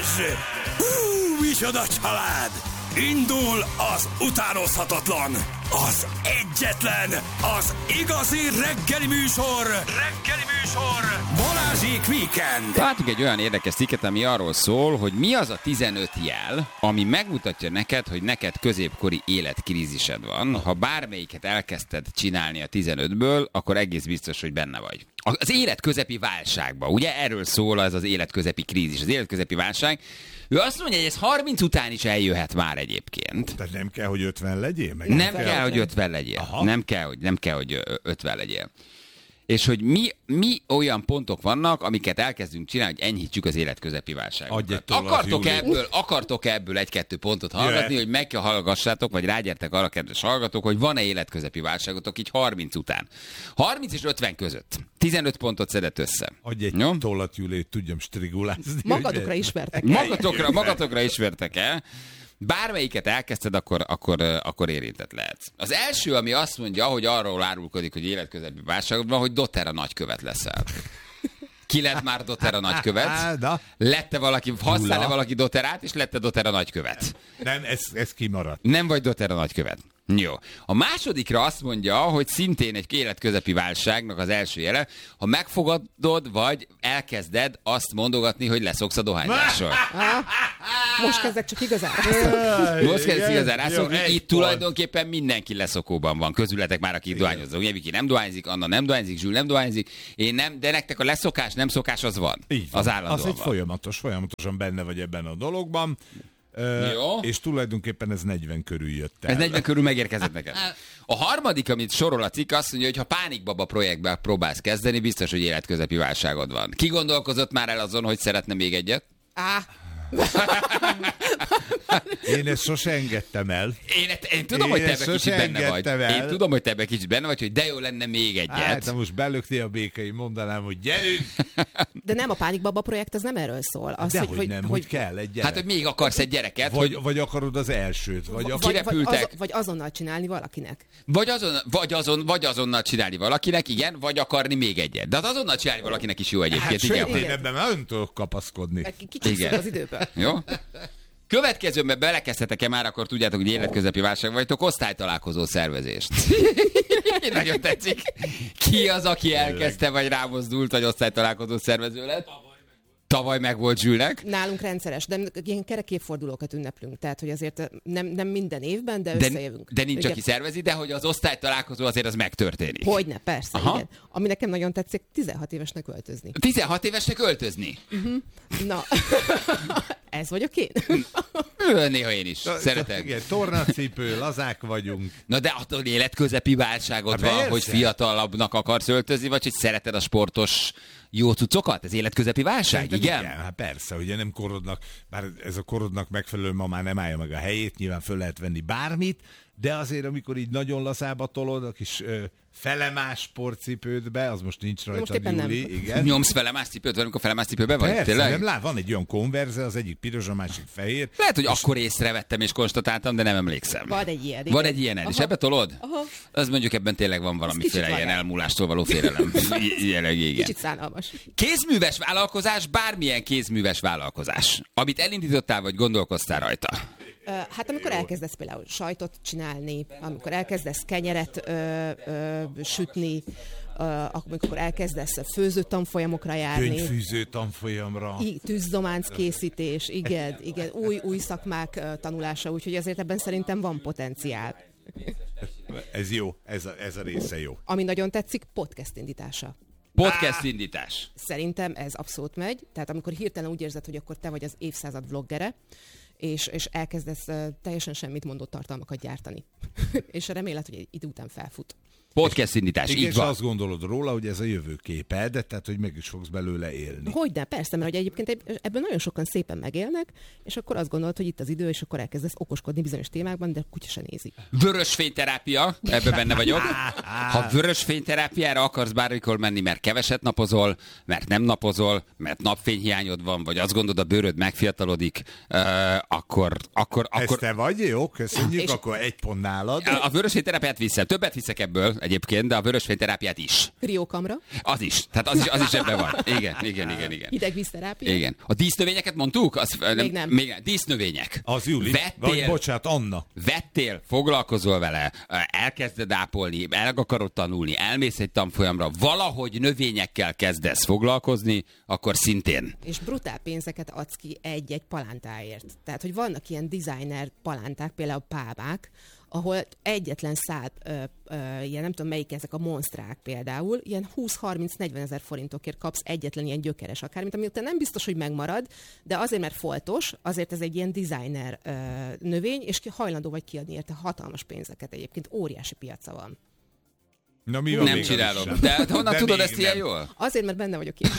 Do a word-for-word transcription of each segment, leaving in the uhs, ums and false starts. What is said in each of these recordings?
Balázs! Hú, micsoda család! Indul az utánozhatatlan, az egyetlen, az igazi reggeli műsor, reggeli műsor, Balázsék Weekend. Látunk egy olyan érdekes cikket, ami arról szól, hogy mi az a tizenöt jel, ami megmutatja neked, hogy neked középkori életkrízised van. Ha bármelyiket elkezdted csinálni a tizenötből, akkor egész biztos, hogy benne vagy. Az életközepi válságban, ugye erről szól ez az életközepi krízis, az életközepi válság. Ő azt mondja, hogy ez harminc után is eljöhet már egyébként. Tehát nem kell, hogy ötven legyél? Meg Nem kell, kell, hogy ötven legyél. Aha. Nem kell, hogy, nem kell, hogy ötven legyél. És hogy mi, mi olyan pontok vannak, amiket elkezdünk csinálni, hogy enyhítsük az életközepi válságot. Akartok ebből, akartok ebből egy-kettő pontot hallgatni, Jöhet. Hogy meg kell hallgassátok, vagy rágyertek arra, kedves hallgatók, hogy van-e életközepi válságotok így harminc után. harminc és ötven között. tizenöt pontot szedett össze. Adj egy Jó? tollat, Júli, tudjam strigulázni. Magadokra ismertek el. Magatokra, magatokra ismertek el. Bármelyiket elkezdted, akkor, akkor, akkor érintett lehetsz. Az első, ami azt mondja, hogy arról árulkodik, hogy életközepi válságod van, hogy Dotera nagykövet leszel. Ki lett már Dotera nagykövet? Lette valaki, használ-e valaki Doterát, és lette Dotera nagykövet? Nem, ez, ez kimaradt. Nem vagy Dotera nagykövet. Jó. A másodikra azt mondja, hogy szintén egy életközepi válságnak az első jele, ha megfogadod, vagy elkezded azt mondogatni, hogy leszoksz a dohányzásról. Most kezdek csak igazán. Most kezdek igazán rászokni. Itt tulajdonképpen mindenki leszokóban van. Közületek már, akik dohányoznak. Ugye Viki nem dohányzik, Anna nem dohányzik, Zsül nem dohányzik. Én nem, de nektek a leszokás, nem szokás az van. Így van. Az állandóan Az egy van. folyamatos, folyamatosan benne vagy ebben a dologban. Jó. És tulajdonképpen ez negyven körül jött el. Ez negyven körül megérkezett neked. A harmadik, amit sorol a cikk, azt mondja, hogy ha Pánikbaba projektben próbálsz kezdeni, biztos, hogy életközepi válságod van. Ki gondolkozott már el azon, hogy szeretne még egyet? Á. Én ezt sose engedtem el. Én, én tudom, Én hogy te ebben kicsit benne vagy. el. Én tudom, hogy te ebben kicsit benne vagy, hogy de jó lenne még egyet. Hát, ha most belöktél a békei, mondanám, hogy gyerünk! De nem, a Pánikbaba projekt az nem erről szól. Az, De hogy, hogy, hogy nem, hogy, hogy kell egy gyerek. Hát, hogy még akarsz egy gyereket, vagy, hogy... vagy akarod az elsőt, vagy, vagy, vagy, vagy, az, vagy azonnal csinálni valakinek. Vagy, azon, vagy, azon, vagy azonnal csinálni valakinek, igen, vagy akarni még egyet. De az azonnal csinálni valakinek is jó egyébként. Hát igen, sőt, én ebben már ön tudok kapaszkodni. Kicsit szól az időből. Jó? Következőben belekezdhetek-e már, akkor tudjátok, hogy életközepi válság vagytok, osztálytalálkozó szervezést. Nagyon tetszik. Ki az, aki elkezdte, vagy rámozdult, hogy osztálytalálkozó szervező lett? Tavaly meg volt Zsülnek. Nálunk rendszeres, de ilyen kerek évfordulókat ünneplünk, tehát hogy azért nem, nem minden évben, de, de összejövünk. De nincs, igen. aki szervezi, de hogy az osztálytalálkozó azért az megtörténik. Hogyne, persze, Aha. igen. Ami nekem nagyon tetszik, tizenhat évesnek költözni. tizenhat évesnek öltözni? Uh-huh. Na, ez vagyok én. Néha én is. Szeretem. Igen, tornacipő, lazák vagyunk. Na de attól életközepi válságot Há, van, persze. hogy fiatalabbnak akarsz öltözni, vagy hogy szereted a sportos jó cuccokat? Ez életközepi válság, Szerintem igen? igen? Hát persze, ugye nem korodnak, bár ez a korodnak megfelelő ma már nem állja meg a helyét, nyilván föl lehet venni bármit, de azért, amikor így nagyon lazába tolod, a kis ö, felemás sportcipődbe, az most nincs rajta, Júli, igen. Nyomsz felemás cipőt, amikor felemás cipőben vagy? Persze, Tényleg? nem lát, van egy olyan konverze, az egyik piros, a másik fehér. Lehet, hogy és... akkor észrevettem és konstatáltam, de nem emlékszem. Van egy ilyen. Van egy ilyen el, és ebbe tolod? Aha. Az mondjuk ebben tényleg van valamiféle ilyen vagány. elmúlástól való félelem. Jelenleg igen. Kicsit szánalmas. Kézműves vállalkozás, bármilyen kézműves vállalkozás, amit elindítottál, vagy gondolkoztál rajta. Hát amikor elkezdesz például sajtot csinálni, amikor elkezdesz kenyeret ö, ö, sütni, ö, amikor elkezdesz főző tanfolyamokra járni. Könyvfűző tanfolyamra. I, tűzdománc készítés, igen, igen, új, új szakmák ö, tanulása, úgyhogy ezért ebben szerintem van potenciál. Ez jó, ez a, ez a része jó. Ami nagyon tetszik, podcast indítása. Podcast indítás. Szerintem ez abszolút megy, tehát amikor hirtelen úgy érzed, hogy akkor te vagy az évszázad vloggere, és, és elkezdesz uh, teljesen semmit mondó tartalmakat gyártani. És reméled, hogy egy idő után felfut. Podcast indítás, Igen, így és van. azt gondolod róla, hogy ez a jövőképed, tehát hogy meg is fogsz belőle élni. Hogyne, persze, mert hogy egyébként ebben nagyon sokan szépen megélnek, és akkor azt gondolod, hogy itt az idő, és akkor elkezdesz okoskodni bizonyos témákban, de kutya se nézi. Vörösfényterápia, ebben benne vagyok. Ha vörösfényterápiára akarsz bármikor menni, mert keveset napozol, mert nem napozol, mert napfényhiányod van, vagy azt gondolod, a bőröd megfiatalodik, uh, akkor... akkor, Ez akkor te vagy, jó, köszönjük, És- akkor egy pont nálad. a vörösfényterápiát viszem. Többet viszek ebből egyébként, de a vörösfényterápiát is. Kriókamra. Az is. Tehát az is, az is ebben van. Igen, igen, igen, igen. Hidegvízterápia. Igen. A dísznövényeket mondtuk? Az, Még nem. Még nem. Dísznövények. Az Juli. Vettél, Vagy bocsánat, Anna. vettél, foglalkozol vele, elkezded ápolni, el akarod tanulni, elmész egy tanfolyamra, valahogy növényekkel kezdesz foglalkozni, akkor szintén. És brutál pénzeket adsz ki egy-egy palántáért. Tehát, hogy vannak ilyen designer palánták, például pálmák, ahol egyetlen szál, ö, ö, ilyen nem tudom melyik ezek a monsztrák például, ilyen húsz-harminc-negyven ezer forintokért kapsz egyetlen ilyen gyökeres akármit, ami utána nem biztos, hogy megmarad, de azért, mert foltos, azért ez egy ilyen designer ö, növény, és ki hajlandó vagy kiadni érte hatalmas pénzeket egyébként, óriási piaca van. Na, mi van Nem még csinálom. az De honnan De tudod még ezt ilyen nem. jól? Azért, mert benne vagyok én.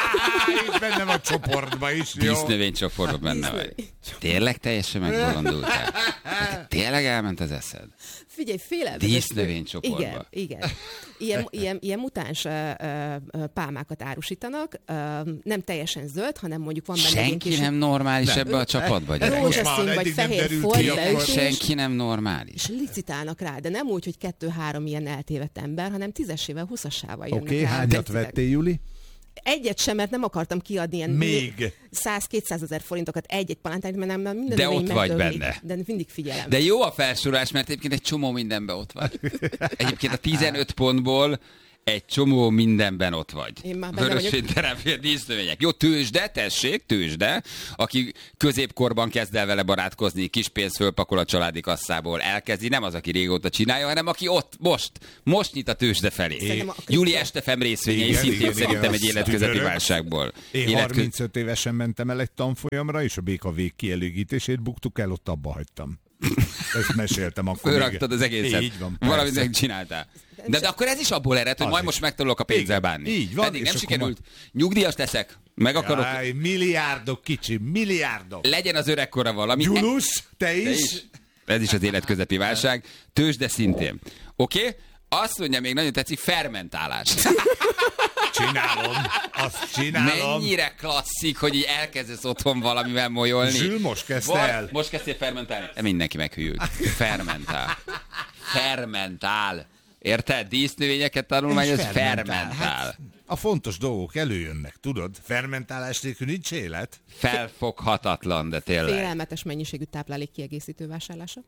Itt bennem a csoportban is, jó? Dísznövénycsoportban benne vagy. Tényleg teljesen megbolondultál? Hát tényleg elment az eszed? Figyelj, félelmetes. Dísznövénycsoportba. Igen, igen. Ilyen, ilyen, ilyen mutáns uh, uh, pálmákat árusítanak, uh, nem teljesen zöld, hanem mondjuk van benne egy Senki kis nem normális ebbe a csapatba, gyerek. Most már rózsaszín vagy eddig nem fehér derült folt ki, akkor leütés, Senki nem normális. és licitálnak rá, de nem úgy, hogy kettő-három ilyen eltévedt ember, hanem tízesével, húszasával jönnek Oké, okay, rá. hányat Tetszik. vettél, Juli? Egyet sem, mert nem akartam kiadni ilyen Még. száz-kétszázezer forintokat egy-egy palántányt, mert nem, minden De növény ott vagy megdöglik. benne. De mindig figyelem. De jó a felsorolás, mert egyébként egy csomó mindenben ott vagy. Egyébként a tizenöt pontból egy csomó mindenben ott vagy. Én már benne vagyok. Vörösfényterápia, dísznövények. Jó, tőzsde, tessék, tőzsde. Aki középkorban kezd el vele barátkozni, kis pénzt fölpakol a családi kasszából, elkezdi, nem az, aki régóta csinálja, hanem aki ott, most, most nyit a tőzsde felé. Szerintem a- Júli Estefem részvényei Igen, szintén igen, szerintem igen, egy az életközeti tüdörök. válságból. Én Életkö- harmincöt évesen mentem el egy tanfolyamra, és a béka vég kielégítését buktuk el, ott abba hagytam. Ezt meséltem akkor. Fölraktad még. az egészet. Így van. Valamit persze. megcsináltál. De, de akkor ez is abból ered, hogy Az majd is. most megtanulok a pénzzel Igen, bánni. így van, Eddig és nem akkor sikerült. Nyugdíjas leszek, meg akarok. Jaj, milliárdok, kicsi, milliárdok. Legyen az öregkora valami. Gyulus, te Te is? is. Ez is az életközepi válság. Tőzsde szintén. Oké? Okay? Azt mondja, még nagyon tetszik, fermentálás. Csinálom. Azt csinálom. Mennyire klasszik, hogy így elkezdesz otthon valamivel molyolni. Zsül most kezdte Vagy- el. Most kezdtél fermentálni. Mindenki meghűlt. Fermentál. Fermentál. Érted? Dísznövényeket tanulmányoz, És fermentál. fermentál. Hát, a fontos dolgok előjönnek, tudod? Fermentálás nélkül nincs élet. Felfoghatatlan, de tényleg. Félelmetes mennyiségű táplálék kiegészítő vásárlása.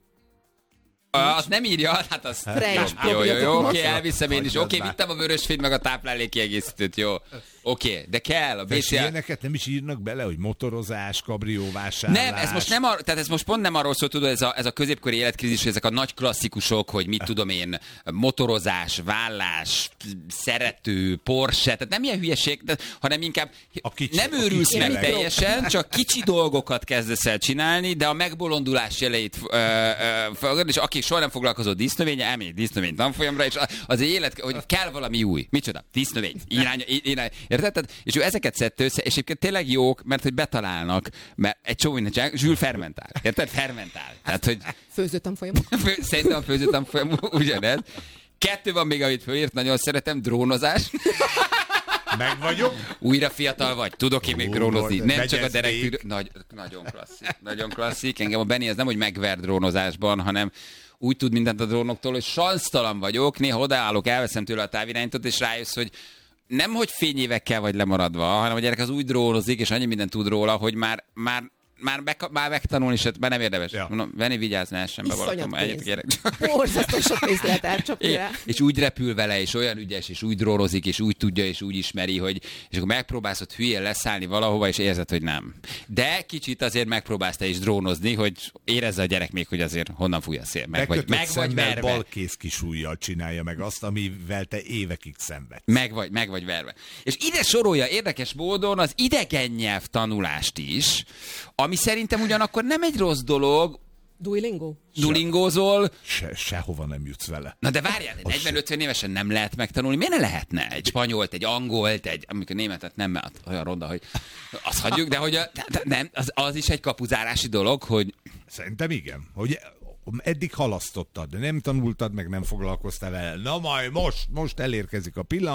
Azt nem írja, hát az... Fresh, Jó, jó, jó, jó, próbáljatok oké, meg. elviszem én is. Hagyjad Oké, már. vittem a vörösfényt meg a táplálék kiegészítőt, jó. Oké, de kell a bé cé el... Ilyeneket nem is írnak bele, hogy motorozás, kabrióvásárlás. Nem, ez most nem ar- tehát ez most pont nem arról szól, tudod, ez a, ez a középkori életkrízis, hogy ezek a nagy klasszikusok, hogy mit tudom én, motorozás, vállás, szerető, Porsche, tehát nem ilyen hülyeség, de, hanem inkább A kicsi, nem a őrülsz kicsi meg mikro. teljesen, csak kicsi dolgokat kezdesz el csinálni, de a megbolondulás jeleit ö, ö, fogadod, és aki soha nem foglalkozott dísznövénye, elmegy dísznövény tanfolyamra, és az egy élet, hogy kell valami új. Micsoda? Dísznövény. Irány, irány, érted? Tehát, és ő ezeket szedte össze, és egyébként tényleg jók, mert hogy betalálnak, mert egy csomó mindent csinál, Zsül fermentál. Érted? Fermentál. Tehát, hogy Főzőtanfolyamok. fő, szerintem a főzőtanfolyam ugyanez. Kettő van még, amit fölírt, nagyon szeretem, drónozás. Meg vagyok. Újra fiatal vagy, tudok én még Ó, drónozni. Lord, Nem megyesz csak a derek még. Nagy, nagyon klasszik, nagyon klasszik. Engem a Benny ez nem, hogy megver drónozásban, hanem úgy tud mindent a drónoktól, hogy sansztalan vagyok, néha odaállok, elveszem tőle a távirányítót, és rájössz, hogy nem, hogy fényévekkel vagy lemaradva, hanem a gyerek az úgy drónozik, és annyi mindent tud róla, hogy már, már már, be, már megtanulni, és már nem érdemes. Ja. Mondom, venni, vigyázni, essen be Iszonyat valakom. Egyet pénz. gyerek. Borzasztó sok pénzt lehet elcsapni É, rá. és úgy repül vele, és olyan ügyes, és úgy drónozik, és úgy tudja, és úgy ismeri, hogy és akkor megpróbálsz ott hülyén leszállni valahova, és érzed, hogy nem. De kicsit azért megpróbálsz te is drónozni, hogy érezze a gyerek még, hogy azért honnan fúj a szél. Meg vagy, meg vagy verve. balkész kisújjal csinálja meg azt, amivel te évekig szenvedsz. Meg vagy, meg vagy verve. És ide sorolja érdekes módon az idegen nyelv tanulást is, ami szerintem ugyanakkor nem egy rossz dolog, Duolingo? dulingózol. Se, sehova nem jutsz vele. Na de várjál, negyven-ötven évesen nem lehet megtanulni. Miért ne lehetne? Egy spanyolt, egy angolt, egy, amikor németet nem, mert olyan ronda, hogy azt hagyjuk, de hogy a, de, de nem, az, az is egy kapuzárási dolog, hogy Szerintem igen. Hogy eddig halasztottad, de nem tanultad, meg nem foglalkoztál vele. Na majd most, most elérkezik a pillanat,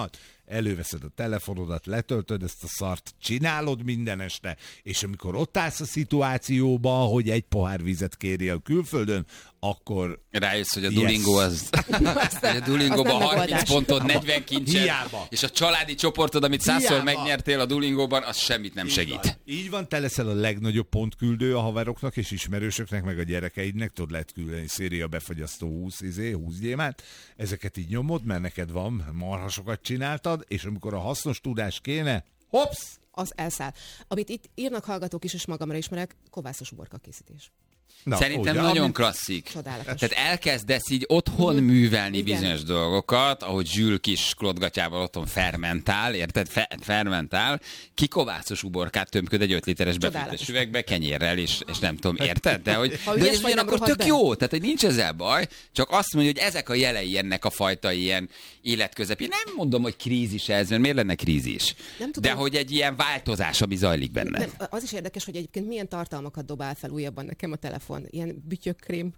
előveszed a telefonodat, letöltöd ezt a szart, csinálod minden este, és amikor ott állsz a szituációba, hogy egy pohár vizet kérje a külföldön, akkor... Rájössz, hogy a Yes. Duolingo az... hogy a Duolingóban nem harminc megoldás. pontod, negyven kincsed, Hiába. és a családi csoportod, amit százszor Hiába. megnyertél a Duolingóban, az semmit nem segít. Így van. Így van, te leszel a legnagyobb pontküldő a haveroknak és ismerősöknek, meg a gyerekeidnek, tudod, lehet küldeni széria befagyasztó húsz, izé, húsz gyémánt, ezeket így nyomod, mert neked van, marhasokat csináltad, és amikor a hasznos tudás kéne, hopsz! Az elszáll. Amit itt írnak hallgatók is, és magamra ismerek, kovászos uborka készítés. Na, Szerintem ugye, nagyon amit- klasszik. Csodálatos. Tehát elkezdesz így otthon művelni Igen. bizonyos dolgokat, ahogy Zsül kis klotgatyával otthon fermentál, érted? Fe- fermentál, kikovászos uborkát tömköd egy öt literes Csodálatos. befűtés üvegbe, kenyérrel, és, és nem tudom, érted? De, hogy, Ha de ügyes ez vagy, nem ugyanakkor rohad tök be. jó, tehát hogy nincs ezzel baj, csak azt mondja, hogy ezek a jelei ennek a fajta ilyen életközepén. Nem mondom, hogy krízis ez, mert miért lenne krízis? Nem tudom. De hogy egy ilyen változás, ami zajlik benne. Nem, az is érdekes, hogy egyébként milyen tartalmakat dobál fel újabban nekem a telefon. Ilyen bütyökkrém.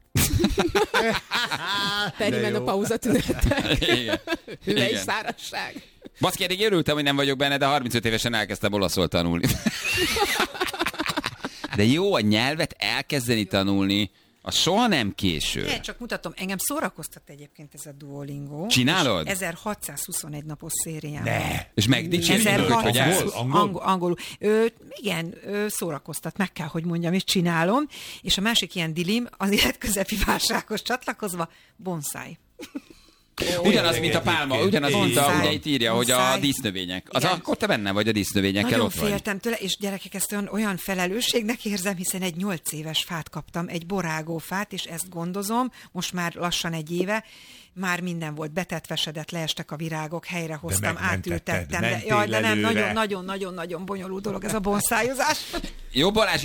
Perimenopauza tünetek. Igen. Hüvely Igen. szárazság. Baszki, eddig örültem, hogy nem vagyok benne, de harmincöt évesen elkezdtem olaszul tanulni. De jó a nyelvet elkezdeni tanulni, az soha nem késő. Ne, csak mutatom, engem szórakoztat egyébként ez a Duolingo. Csinálod? És ezerhatszázhuszonegy napos szérián. Ne. És megdicsérjük, hogy hogy ezerhatszáz állsz. Angol? angol, angolul. Ö, igen, ö, szórakoztat, meg kell, hogy mondjam, és csinálom. És a másik ilyen dilim, az életközepi válsághoz csatlakozva, bonsai. Ugyanaz, mint a pálma, ugyanaz, mint a, Bonsai. ugye itt írja, hogy a Bonsai. dísznövények. Az Igen. akkor te benne vagy a dísznövényekkel, Nagyon ott vagy. féltem tőle, és gyerekek, ezt olyan, olyan felelősségnek érzem, hiszen egy nyolc éves fát kaptam, egy borágófát, és ezt gondozom, most már lassan egy éve, már minden volt, betetvesedett, leestek a virágok, helyrehoztam, megmentetted, átültettem. De, mentél jaj, de nem, előre. nagyon, nagyon, nagyon, nagyon bonyolult dolog ez a bonszájozás. Jó, Balázs,